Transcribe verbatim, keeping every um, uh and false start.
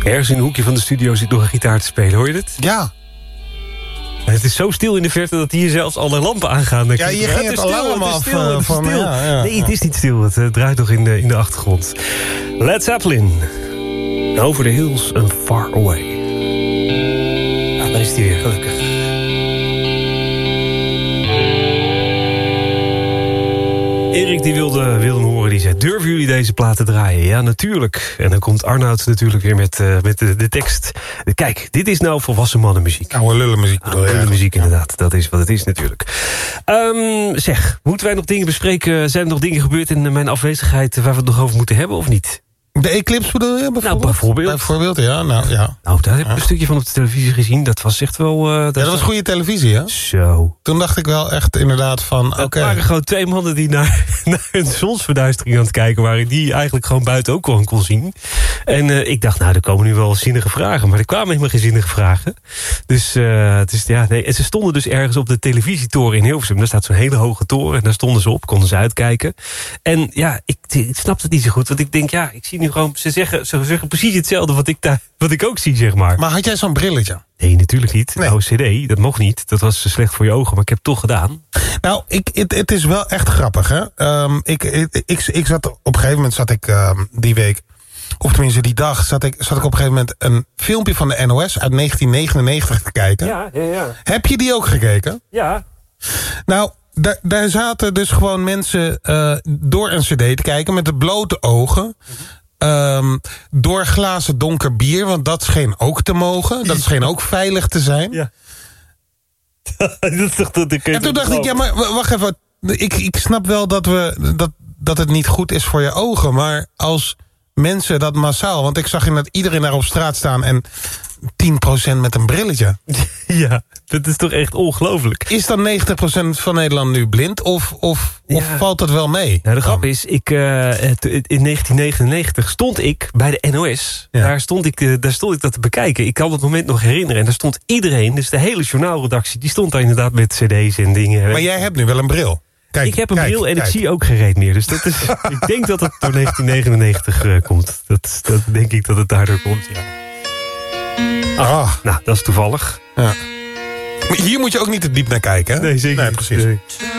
Ergens in een hoekje van de studio zit nog een gitaar te spelen, hoor je dit? Ja. Het is zo stil in de verte dat hier zelfs alle lampen aangaan. Ja, je ging het alarm af Het is van... stil. Ja, ja, nee, het is niet stil. Het uh, draait nog in de, in de achtergrond. Led Zeppelin. Over the hills and far away. Nou, daar is hij weer, gelukkig. Erik die wilde, wilde hem horen, die zei... durven jullie deze plaat te draaien? Ja, natuurlijk. En dan komt Arnoud natuurlijk weer met, uh, met de, de tekst. Kijk, dit is nou volwassen mannenmuziek. Oude lullenmuziek. Oude lullenmuziek, inderdaad. Dat is wat het is natuurlijk. Um, zeg, moeten wij nog dingen bespreken? Zijn er nog dingen gebeurd in mijn afwezigheid... waar we het nog over moeten hebben, of niet? De Eclipse bedoel je bijvoorbeeld? Nou, bijvoorbeeld. Bijvoorbeeld, ja. Nou, ja. nou daar heb ik ja. een stukje van op de televisie gezien. Dat was echt wel... Uh, dat ja, dat was goede televisie, hè? Zo. Toen dacht ik wel echt inderdaad van... Oké. Okay. Er waren gewoon twee mannen die naar, naar een zonsverduistering aan het kijken waren... die eigenlijk gewoon buiten ook gewoon kon zien. En uh, ik dacht, nou, er komen nu wel zinnige vragen. Maar er kwamen helemaal geen zinnige vragen. Dus, uh, dus ja, nee. En ze stonden dus ergens op de televisietoren in Hilversum. Daar staat zo'n hele hoge toren. En daar stonden ze op, konden ze uitkijken. En ja, ik, ik snapte het niet zo goed. Want ik denk, ja, ik zie nu gewoon... Ze zeggen, ze zeggen precies hetzelfde wat ik, daar, wat ik ook zie, zeg maar. Maar had jij zo'n brilletje? Nee, natuurlijk niet. Nee. O C D, dat mocht niet. Dat was slecht voor je ogen, maar ik heb het toch gedaan. Nou, ik, het, het is wel echt grappig, hè. Um, ik, ik, ik, ik zat, op een gegeven moment zat ik um, die week... of tenminste die dag, zat ik, zat ik op een gegeven moment... een filmpje van de N O S uit negentien negenennegentig te kijken. Ja, ja, ja. Heb je die ook gekeken? Ja. Nou, daar, daar zaten dus gewoon mensen uh, door een cd te kijken... met de blote ogen... Mm-hmm. Um, door glazen donker bier, want dat scheen ook te mogen. Dat scheen ook veilig te zijn. Ja. dat is toch, dat en toen dacht ik, ja, maar wacht even. Ik, ik snap wel dat, we, dat, dat het niet goed is voor je ogen. Maar als mensen dat massaal... want ik zag inderdaad iedereen daar op straat staan... en tien procent met een brilletje. Ja, dat is toch echt ongelooflijk. Is dan negentig procent van Nederland nu blind? Of, of, ja. of valt dat wel mee? Nou, de grap is, ik, uh, in negentien negenennegentig stond ik bij de N O S. Ja. Daar, stond ik, uh, daar stond ik dat te bekijken. Ik kan het moment nog herinneren. En daar stond iedereen, dus de hele journaalredactie... die stond daar inderdaad met cd's en dingen. Maar jij hebt nu wel een bril. Kijk, ik heb een kijk, bril en kijk. ik zie ook geen reet meer. Dus dat is, ik denk dat het door negentien negenennegentig uh, komt. Dat, dat denk ik dat het daardoor komt, ja. Ah, nou, dat is toevallig. Ja. Maar hier moet je ook niet te diep naar kijken, hè? Nee, zeker nee, precies. Nee.